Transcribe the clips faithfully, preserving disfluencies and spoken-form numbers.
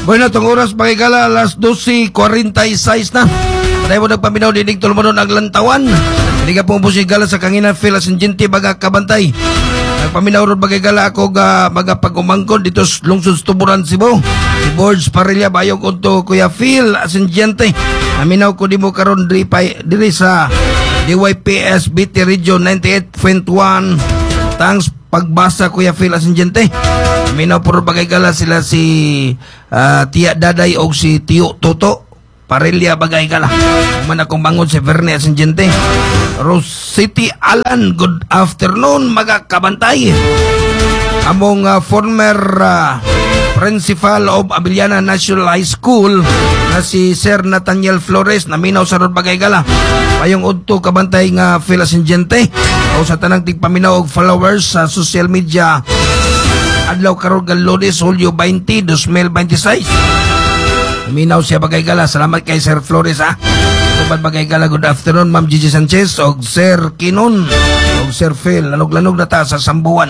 Bueno, itong oras pakikala, alas twelve forty-six na. Tayo mo nagpaminaw, dinig tulmanon ang lantawan. Hindi ka pong pusigala sa kanginan, Phil Asinjente, baga kabantay. Nagpaminaw ron pakikala ako ga baga pag-umangkod dito sa lungsod Tuburan, Cebu. Si Borges Parilla, bayong unto Kuya Phil Asinjente. Naminaw ko di mo karon diri, diri sa D Y P S B T Region ninety-eight point one. Thanks pagbasa Kuya Phil Asinjente. Naminaw puro pakikala sila si uh, Tia Daday o si Tiyo Toto Parilla bagay gala. Man akong bangon si Verne Asinjente. Rose City Alan, good afternoon mga kabantay. Among uh, former uh, principal of Abiliana National High School na si Sir Nathaniel Flores naminaw sa Rod bagay gala. Payong udto kabantay nga Phil Asinjente o sa tanang tigpaminaw og followers sa social media adlaw karon nga Lunes Hulyo twenty, twenty twenty-six. Minaw siya bagay gala. Salamat kay Sir Flores ha. Kubad bagay gala. Good afternoon Ma'am Gigi Sanchez og Sir Kinon og Sir Phil. Lanog-lanog na ta sa Sambuan.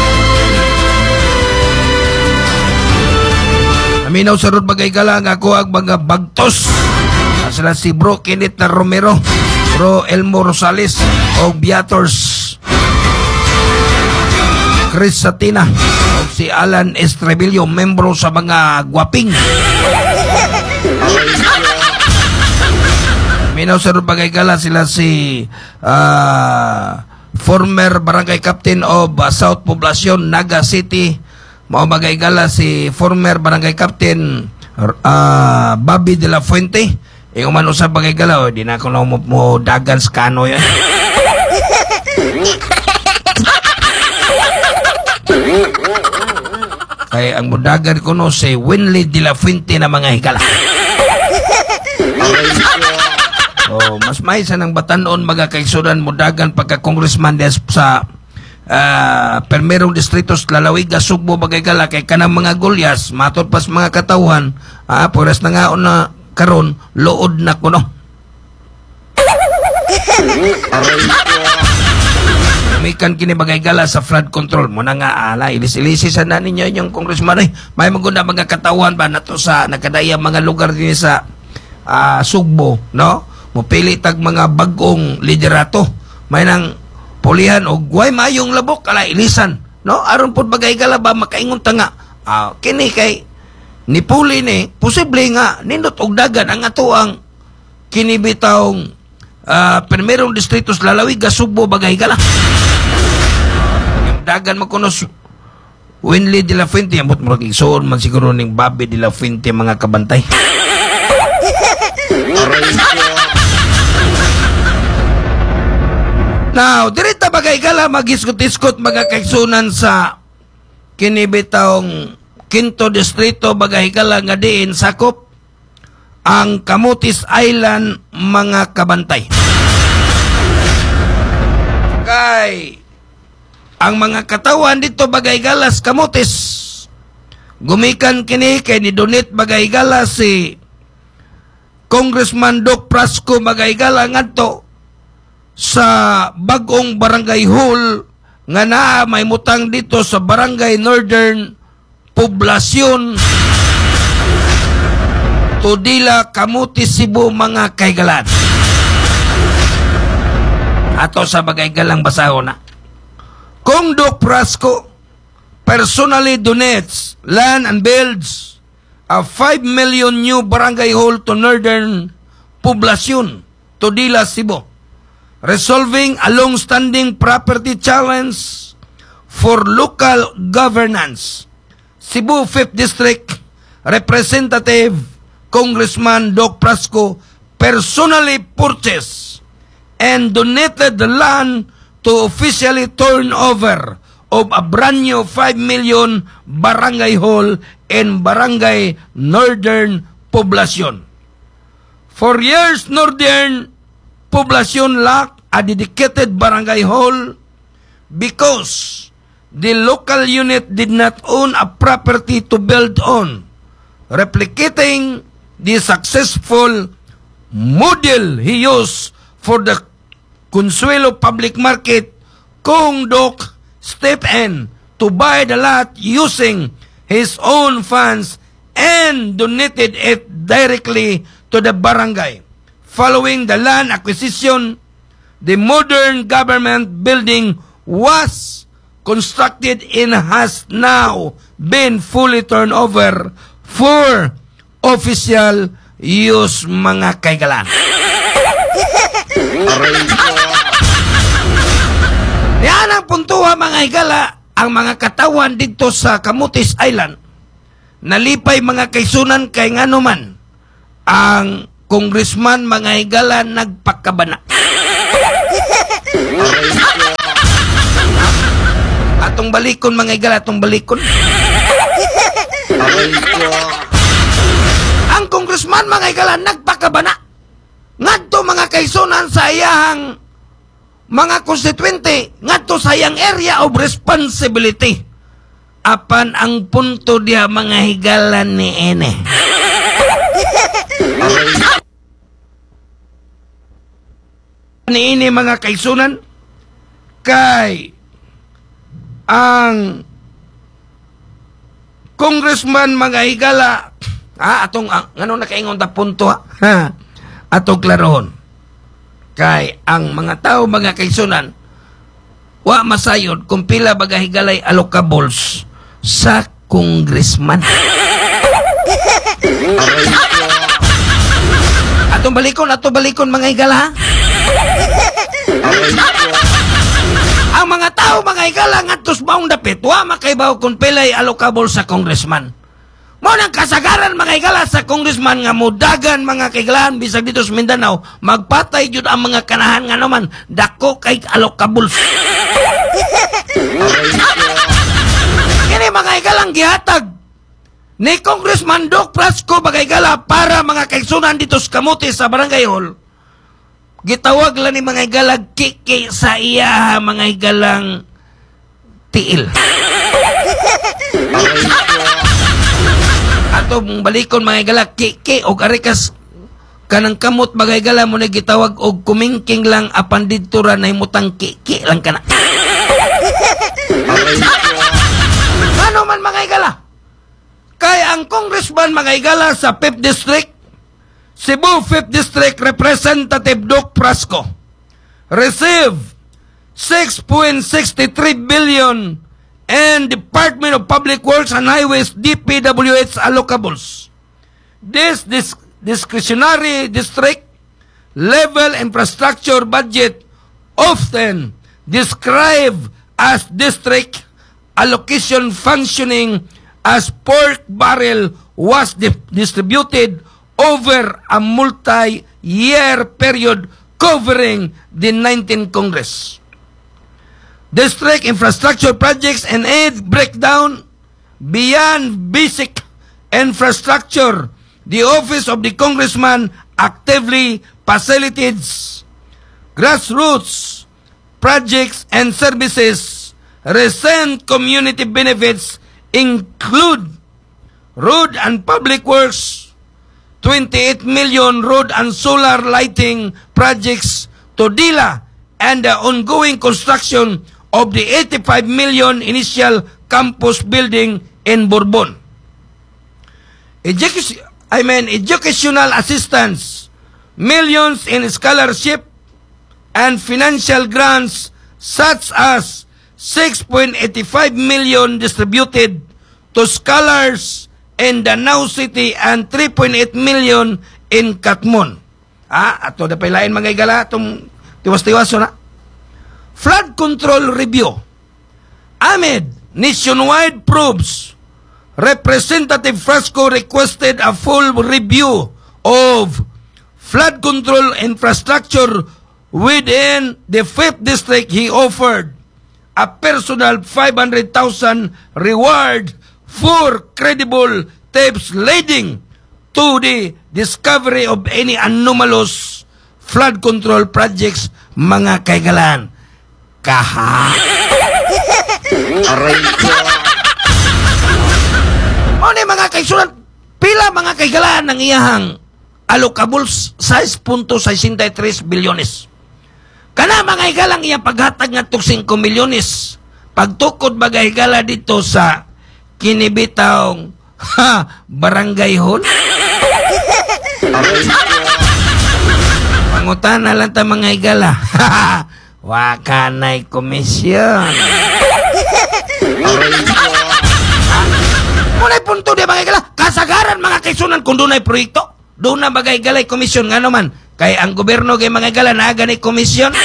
Minaw sa Rod bagay gala nga ako ang mga bagtos. Sila si Bro Kenneth na Romero, Bro Elmo Rosales og Beators Chris Satina og si Alan Estrebillo, membro sa mga Guwaping. Minaw sa Rod bagay gala sila si uh, former barangay captain of uh, South Poblacion, Naga City. Mao bagay gala si former barangay captain uh, Bobby de la Fuente. Yung man usap bagay gala, oh, di na ako na mo, mo dagan sa kano yan. Kaya ang mudagan ko no si Winley de la Fuente na mga higala. Oh, mas may sa nang batanon mga kaisudan mudagan pagka congressman des sa uh, permerong distritos Lalawiga, Sugbo bagay gala kay kanang mga gulyas matod pas mga katawhan ah, puras na nga na karon lood na kuno. Mikan kini bagay gala sa flood control mo na nga ala ilis-ilisi sa na ninyo yung congressman ay may magunda mga katawan ba nato sa nakadaya mga lugar din sa uh, Sugbo no mupili tag mga bagong liderato may nang pulihan o guay mayong labok ala ilisan no aron pud bagay gala ba makaingon ta nga uh, kini kay ni puli ni posible nga nindot og dagan ang ato ang kini bitawng uh, permerong distritos Lalawiga, Sugbo bagay gala. Yung dagan makunos Winley de la Fuente ambot mo igsoon man siguro ning Bobby de la Fuente mga kabantay. Now, dirita bagay gala magiskot-iskot mga kaigsunan sa kini bitawng Quinto Distrito bagay gala nga diin sakop ang Camotes Island mga kabantay. Kay ang mga katawan dito bagay galas Camotes gumikan kini kay ni donate bagay gala si Congressman Doc Prasco bagay gala ngadto sa bagong barangay hall nga naa may mutang dito sa barangay Northern Poblacion Tudila, Camotes, Cebu mga kaigalan. Ato sa bagay galang basahon na. Kung Doc Prasco personally donates land and builds a five million new barangay hall to Northern Poblacion, Tudila, Cebu, resolving a long-standing property challenge for local governance, Cebu fifth District Representative Congressman Doc Prasco personally purchased and donated the land to officially turn over of a brand new five million barangay hall in Barangay Northern Poblacion. For years, Northern Poblacion lacked a dedicated barangay hall because the local unit did not own a property to build on, replicating the successful model he used for the Consuelo Public Market. Kung Doc step in to buy the lot using his own funds and donated it directly to the barangay. Following the land acquisition, the modern government building was constructed and has now been fully turned over for official use, mga kaigalan. Yan ang puntuha, mga higala, ang mga katawan dito sa Camotes Island. Nalipay, mga kaisunan, kay nga naman ang congressman, mga higala, nagpakabana. Atong balikon, mga higala, atong balikon. Ang congressman, mga higala, nagpakabana. Ngadto, mga kaisunan, sa iyahang mga konstituente, ngadto sa iyang area of responsibility. Apan ang punto dia, mga higala, ni ene. Ni ini, mga kaisunan, kay ang congressman, mga higala, ha, atong, ah, ano na kaingon ta punto, ha, ha atong klarohon. Kay ang mga tao, mga kaisunan, wa masayod kung pila baga higalay allocables sa congressman. Atong balikon, atong balikon, mga higala, ha? Ang mga tao, mga higala, ngatos maong dapit, wa makaibaw kung pilay allocable sa congressman. Mo nang kasagaran, mga higala, sa congressman nga mudagan, mga kaigalan, bisag dito sa Mindanao, magpatay jud ang mga kanahan nga naman, dako kay allocable. Kini, mga higalang gihatag ni Congressman Doc Prasco, mga higala, para mga kaigsunan dito sa Camotes sa Barangay Hall. Gitawag lang ni mga higalang kiki sa iya, mga higalang tiil. Atong balikon, mga higala, kiki o karikas kanang kamot, mga higala, mo na gitawag og kumingking lang apan dito ra na imutang kiki lang kana. Ano man, mga higala? Kaya ang congressman, mga higala, sa fifth District, Cebu fifth District Representative Doc Prasco, receive six point six three billion and Department of Public Works and Highways D P W H allocables. This dis- discretionary district level infrastructure budget, often described as district allocation functioning as pork barrel, was di- distributed over a multi-year period covering the nineteenth Congress. District infrastructure projects and aid breakdown beyond basic infrastructure. The office of the congressman actively facilitates grassroots projects and services. Recent community benefits include road and public works, twenty-eight million road and solar lighting projects to Dila, and the ongoing construction of the eighty-five million initial campus building in Bourbon. Education, I mean, educational assistance, millions in scholarship and financial grants such as six point eight five million distributed to scholars in Danau City and three point eight million in Katmon. Ah, ato da pailain, mga higala, itong tiwas-tiwaso na. Flood control review. Amid nationwide probes, Representative Frasco requested a full review of flood control infrastructure within the fifth District. He offered a personal five hundred thousand reward for credible tips leading to the discovery of any anomalous flood control projects, mga kaigalan. Kaha. Aray ko. O ni mga kaisulan, pila, mga kaigalan ng iyahang allocables six point six three bilyones. Kana, mga higalang iya paghatag nga tuk five milyones. Pagtukod, mga higala dito sa kinibitawng Ha, barangay hall? Pangutana lang ta mga higala. Waka na'y komisyon. Muna'y punto di mga higala. Kasagaran mga kaisunan kung doon ay proyekto. Doon na bagay galay komisyon nga naman. Kay ang gobyerno kay mga higala na ganay komisyon.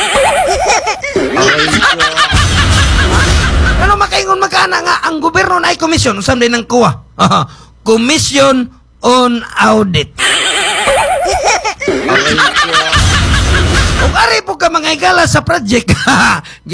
Ano makaingon magkana nga ang gobyerno na ay komisyon? Usam din ang kuha. Commission on Audit. O ari po ka mga higala sa project.